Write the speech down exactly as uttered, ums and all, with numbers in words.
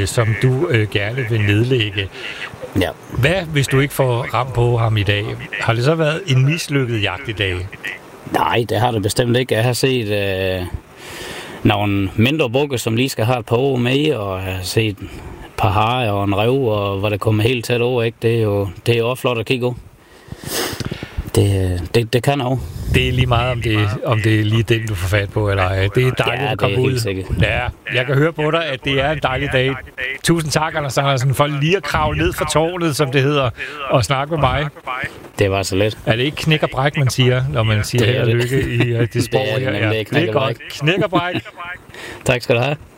som du øh, gerne vil nedlægge. Ja. Hvad, hvis du ikke får ramt på ham i dag? Har det så været en mislykket jagt i dag? Nej, det har det bestemt ikke. Jeg har set øh, nogle mindre bukke, som lige skal have et par år med, og jeg har set et par harer og en rev, og hvor det kommer helt tæt over, ikke? Det er jo, det er jo også flot at kigge på. Det, det, det kan også. Det er lige meget, om det, om det er lige den, du får fat på, eller ej. Det er dejligt ja, at komme ud. Ja, jeg kan høre på dig, at det er en dejlig dag. Tusind tak, Anders Andersen, for lige at kravle ned fra tårnet, som det hedder, og snakke med mig. Det var så let. Er det ikke knæk og bræk, man siger, når man siger held og lykke i uh, det sprog her? Det er, det, det er knæk og bræk. Knæk og bræk. Tak skal du have.